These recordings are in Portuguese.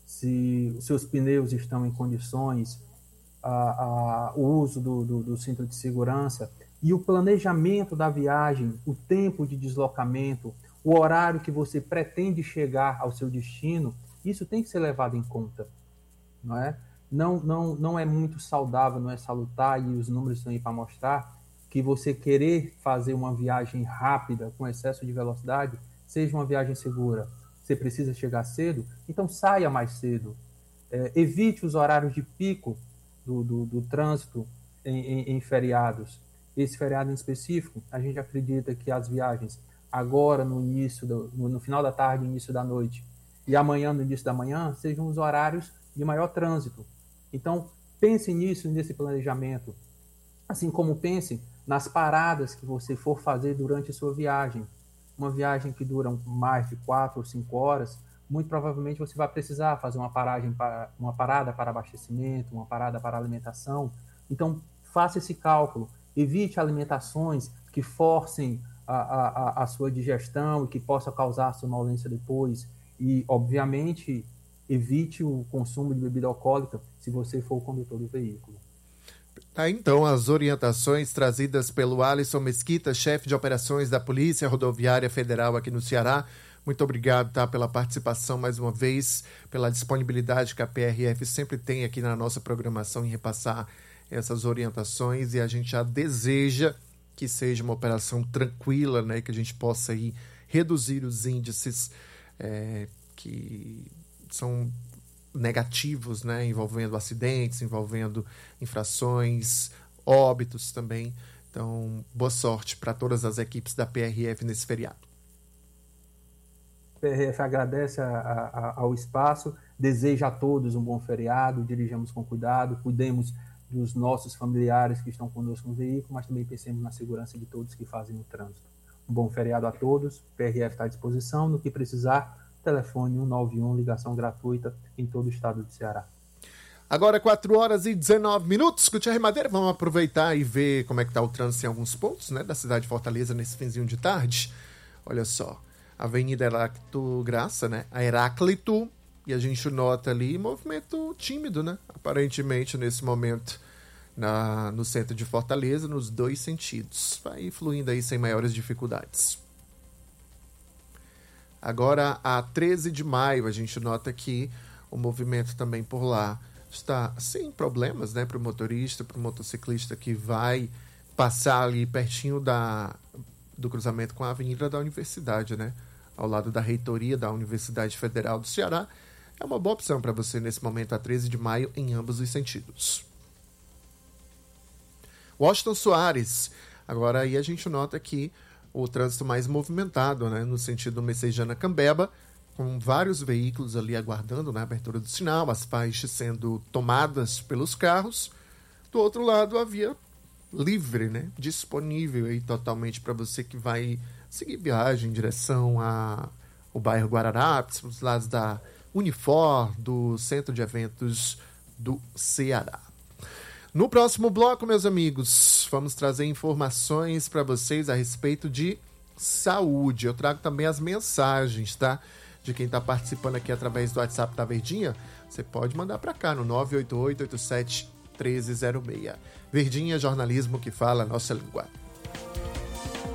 se os seus pneus estão em condições, o uso do cinto de segurança e o planejamento da viagem, o tempo de deslocamento, o horário que você pretende chegar ao seu destino, isso tem que ser levado em conta, não é? Não é muito saudável, não é salutar, e os números estão aí para mostrar, que você querer fazer uma viagem rápida, com excesso de velocidade, seja uma viagem segura. Você precisa chegar cedo, então saia mais cedo. Evite os horários de pico do trânsito em feriados. Esse feriado em específico, a gente acredita que as viagens agora no final da tarde, início da noite, e amanhã no início da manhã, sejam os horários de maior trânsito. Então, pense nisso, nesse planejamento. Assim como pense nas paradas que você for fazer durante a sua viagem. Uma viagem que dura mais de 4 ou 5 horas, muito provavelmente você vai precisar fazer uma parada para abastecimento, uma parada para alimentação. Então, faça esse cálculo. Evite alimentações que forcem a sua digestão e que possa causar sonolência depois. E, obviamente, evite o consumo de bebida alcoólica se você for o condutor do veículo. Tá, então, as orientações trazidas pelo Alisson Mesquita, chefe de operações da Polícia Rodoviária Federal aqui no Ceará. Muito obrigado, tá, pela participação mais uma vez, pela disponibilidade que a PRF sempre tem aqui na nossa programação em repassar essas orientações, e a gente já deseja que seja uma operação tranquila, né, que a gente possa aí reduzir os índices que são negativos, né, envolvendo acidentes, envolvendo infrações, óbitos também. Então, boa sorte para todas as equipes da PRF nesse feriado. A PRF agradece ao espaço, deseja a todos um bom feriado, dirijamos com cuidado, cuidemos dos nossos familiares que estão conosco no veículo, mas também pensemos na segurança de todos que fazem o trânsito. Um bom feriado a todos, PRF está à disposição, no que precisar, telefone 191, ligação gratuita em todo o estado do Ceará. Agora 4h19. Gutierre Madeira, vamos aproveitar e ver como é que está o trânsito em alguns pontos, né, da cidade de Fortaleza nesse finzinho de tarde. Olha só, Avenida Heráclito Graça, né, a Heráclito, e a gente nota ali movimento tímido, né, aparentemente nesse momento no centro de Fortaleza, nos dois sentidos. Vai fluindo aí sem maiores dificuldades. Agora, a 13 de maio, a gente nota que o movimento também por lá está sem problemas, né, para o motorista, para o motociclista que vai passar ali pertinho do cruzamento com a Avenida da Universidade, né, ao lado da reitoria da Universidade Federal do Ceará. É uma boa opção para você nesse momento, a 13 de maio, em ambos os sentidos. Washington Soares, agora aí a gente nota que o trânsito mais movimentado, né, no sentido Messejana-Cambeba, com vários veículos ali aguardando na abertura do sinal, as faixas sendo tomadas pelos carros. Do outro lado, a via livre, né, disponível aí totalmente para você que vai seguir viagem em direção ao bairro Guararapes, para os lados da Unifor, do Centro de Eventos do Ceará. No próximo bloco, meus amigos, vamos trazer informações para vocês a respeito de saúde. Eu trago também as mensagens, tá? De quem está participando aqui através do WhatsApp da Verdinha. Você pode mandar para cá no 988-87-1306. Verdinha, jornalismo que fala a nossa língua.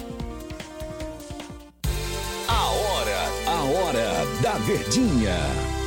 A hora da Verdinha.